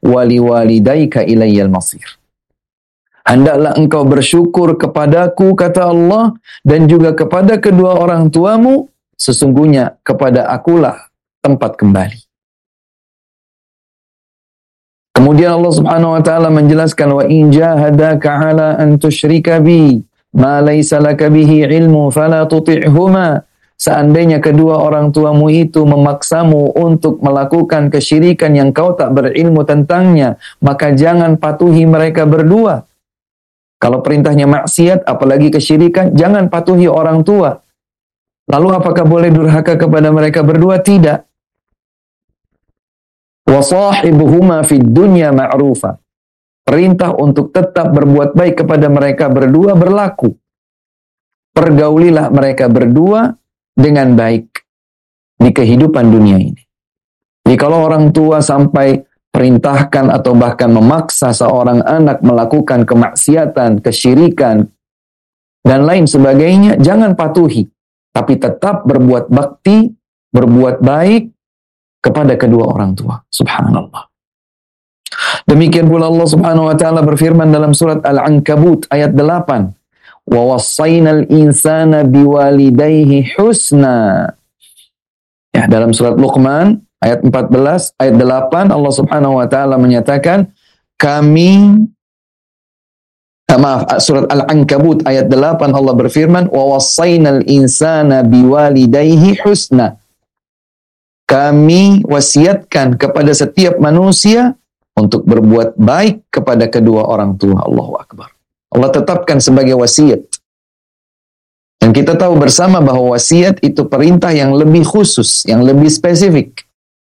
wa liwalidayka ilayyal masir. Hendaklah engkau bersyukur kepadaku, kata Allah, dan juga kepada kedua orang tuamu, sesungguhnya kepada akulah tempat kembali. Kemudian Allah Subhanahu wa taala menjelaskan, wa in jahadaka ala an tusyrika bi ma laysa laka bihi ilmu fala tuti'huma. Seandainya kedua orang tuamu itu memaksamu untuk melakukan kesyirikan yang kau tak berilmu tentangnya, maka jangan patuhi mereka berdua. Kalau perintahnya maksiat, apalagi kesyirikan, jangan patuhi orang tua. Lalu apakah boleh durhaka kepada mereka berdua? Tidak. Wa sahibuhuma fid dunya ma'rufa. Perintah untuk tetap berbuat baik kepada mereka berdua berlaku. Pergaulilah mereka berdua dengan baik di kehidupan dunia ini. Jadi kalau orang tua sampai perintahkan atau bahkan memaksa seorang anak melakukan kemaksiatan, kesyirikan, dan lain sebagainya, jangan patuhi. Tapi tetap berbuat bakti, berbuat baik kepada kedua orang tua. Subhanallah. Demikian pula Allah Subhanahu wa taala berfirman dalam surat Al-Ankabut ayat 8. Wa wassaynal insana biwalidayhi husna. Ya, dalam surat Luqman ayat 14, ayat 8 Allah Subhanahu wa taala menyatakan surat Al-Ankabut ayat 8 Allah berfirman wa wassaynal insana biwalidayhi husna. Kami wasiatkan kepada setiap manusia untuk berbuat baik kepada kedua orang tua. Allahu Akbar. Allah tetapkan sebagai wasiat. Dan kita tahu bersama bahwa wasiat itu perintah yang lebih khusus, yang lebih spesifik.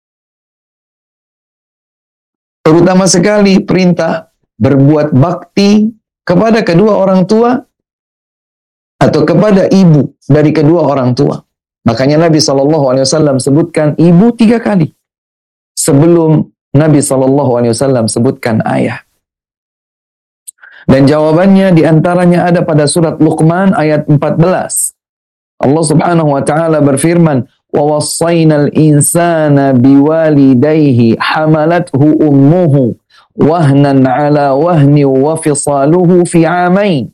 Terutama sekali perintah berbuat bakti kepada kedua orang tua atau kepada ibu dari kedua orang tua. Makanya Nabi SAW sebutkan ibu 3 kali sebelum Nabi SAW sebutkan ayah. Dan jawabannya diantaranya ada pada surat Luqman ayat 14. Allah Subhanahu wa taala berfirman, "Wa wassaynal insana biwalidayhi hamalathu ummuhu wahnan 'ala wahni wa fisaluhu fi 'amain."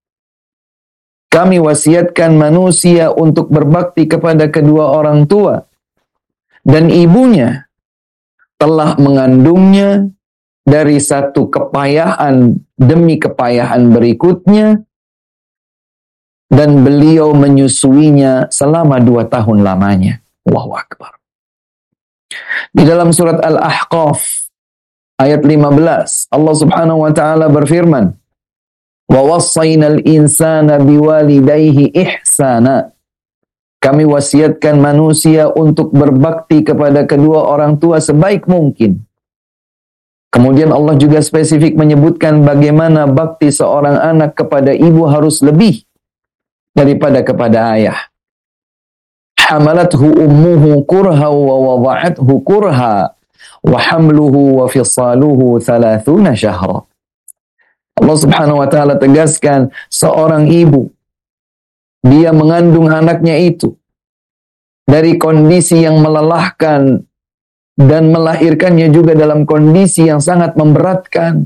Kami wasiatkan manusia untuk berbakti kepada kedua orang tua, dan ibunya telah mengandungnya dari satu kepayahan demi kepayahan berikutnya, dan beliau menyusuinya selama 2 tahun lamanya. Allahu Akbar. Di dalam surat Al-Ahqaf ayat 15 Allah Subhanahu wa taala berfirman, wa wassaynal insana biwalidayhi ihsana. Kami wasiatkan manusia untuk berbakti kepada kedua orang tua sebaik mungkin. Kemudian Allah juga spesifik menyebutkan bagaimana bakti seorang anak kepada ibu harus lebih daripada kepada ayah. Hamalathu ummuhu kurha wa wada'athu kurha wa hamluhu wa fisaluhu 30 syahra. Allah Subhanahu wa taala tegaskan, seorang ibu dia mengandung anaknya itu dari kondisi yang melelahkan dan melahirkannya juga dalam kondisi yang sangat memberatkan.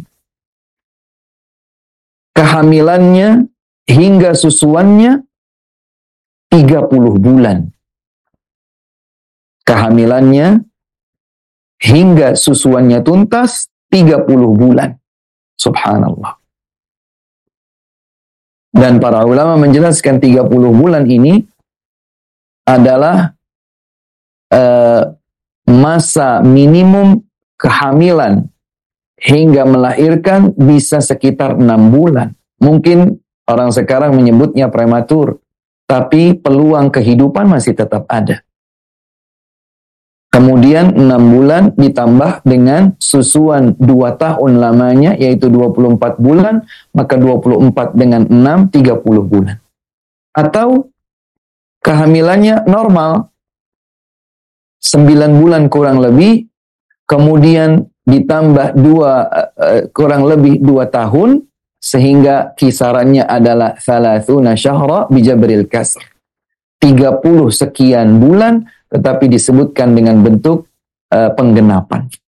Kehamilannya hingga susuannya 30 bulan. Kehamilannya hingga susuannya tuntas 30 bulan. Subhanallah. Dan para ulama menjelaskan 30 bulan ini adalah masa minimum kehamilan hingga melahirkan bisa sekitar 6 bulan. Mungkin orang sekarang menyebutnya prematur, tapi peluang kehidupan masih tetap ada. Kemudian 6 bulan ditambah dengan susuan 2 tahun lamanya, yaitu 24 bulan, maka 24 dengan 6, 30 bulan. Atau kehamilannya normal, 9 bulan kurang lebih, kemudian ditambah kurang lebih 2 tahun, sehingga kisarannya adalah 30 syahra bijabril kasr. 30 sekian bulan, tetapi disebutkan dengan bentuk penggenapan.